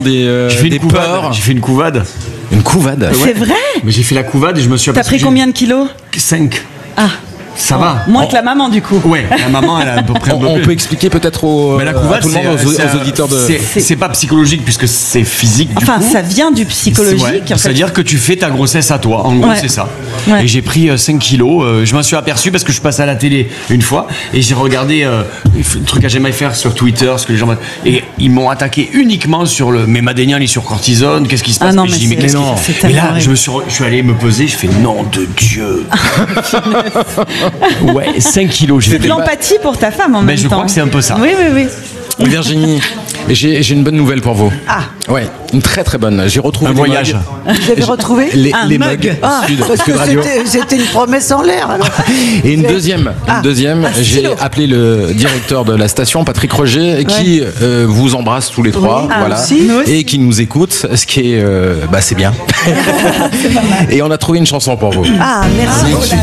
Des peurs. J'ai fait une couvade. Une couvade. C'est vrai? Mais j'ai fait la couvade et je me suis T'as aperçu. pris combien de kilos? 5. Ah. Ça va. Moins que la maman, du coup. Ouais, la maman, elle a à peu près un peu On plus. peut expliquer peut-être Mais la à couvade, tout le monde, aux auditeurs de. C'est pas psychologique puisque c'est physique. Enfin, du coup. ça vient du psychologique. Ouais, en fait. c'est-à-dire que tu fais ta grossesse à toi. En gros, Ouais. c'est ça. Ouais. Et j'ai pris 5 kilos. Je m'en suis aperçu parce que je passais à la télé une fois et j'ai regardé le truc à jamais faire sur Twitter, ce que les gens. Et ils m'ont attaqué uniquement sur le. Mais Madénian, il est sur cortisone. Qu'est-ce qui se passe? Ah non, Et je mais dis, mais c'est- qu'est-ce non. c'est qui. Et tellement là, vrai. je suis allé me peser. Je fais nom de Dieu. Ouais, 5 kilos. J'ai De l'empathie pour ta femme en même temps. je crois que c'est un peu ça. Oui, oui, oui. Virginie, j'ai une bonne nouvelle pour vous. Ah. Ouais, une très très bonne. J'ai retrouvé Un des voyage. mugs. Vous avez retrouvé Un Les mug. mugs Ah, Sud, parce que Sud Radio. c'était une promesse en l'air. Alors. Et une deuxième, j'ai stylo. appelé le directeur de la station, Patrick Roger, qui vous embrasse tous les trois, Oui, voilà, aussi. Nous aussi. et qui nous écoute, ce qui est, c'est bien. Et on a trouvé une chanson pour vous. Ah, merci.